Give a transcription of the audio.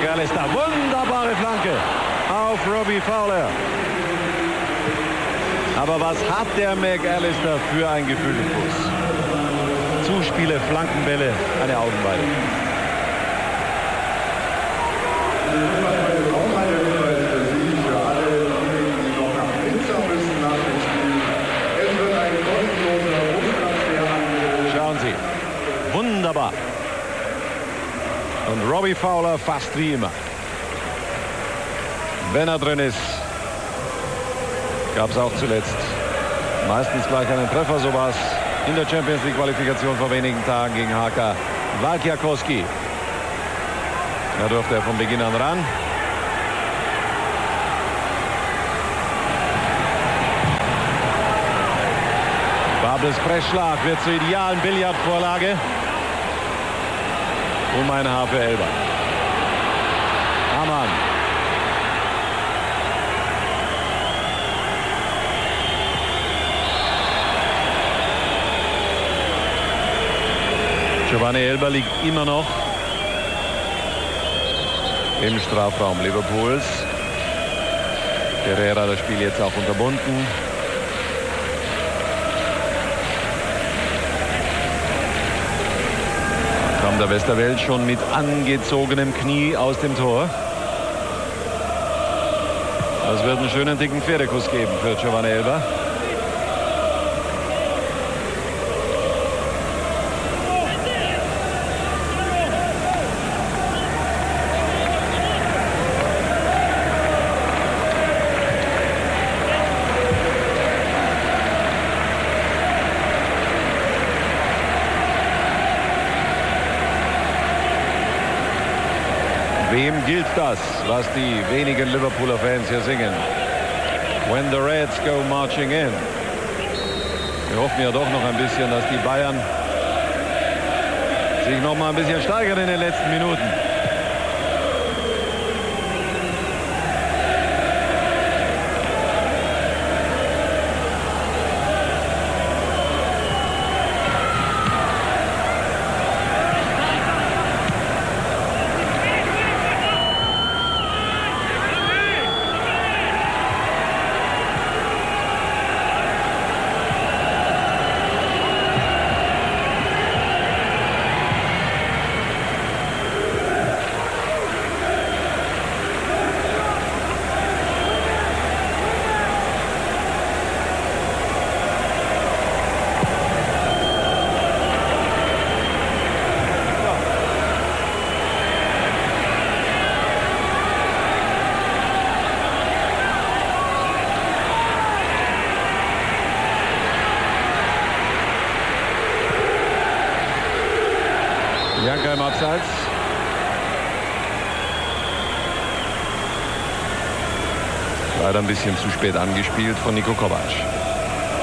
McAllister. Wunderbare Flanke auf Robbie Fowler. Aber was hat der McAllister für ein Gefühlsfuß? Zuspiele, Flankenbälle, eine Augenweide. Schauen Sie, wunderbar. Und Robbie Fowler fast wie immer. Wenn er drin ist, gab es auch zuletzt meistens gleich einen Treffer. So war es in der Champions League Qualifikation vor wenigen Tagen gegen HK Valkeakoski. Da durfte er von Beginn an ran. Bables Pressschlag wird zur idealen Billardvorlage. Ein Haar für Elber. Amann. Giovanni Elber liegt immer noch im Strafraum Liverpools. Herrera das Spiel jetzt auch unterbunden. Der Westerwelt schon mit angezogenem Knie aus dem Tor. Das wird einen schönen dicken Pferdekuss geben für Giovanni Elber. Wem gilt das, was die wenigen Liverpooler Fans hier singen? When the Reds go marching in. Wir hoffen ja doch noch ein bisschen, dass die Bayern sich noch mal ein bisschen steigern in den letzten Minuten. Janka im Abseits. Leider ein bisschen zu spät angespielt von Niko Kovac.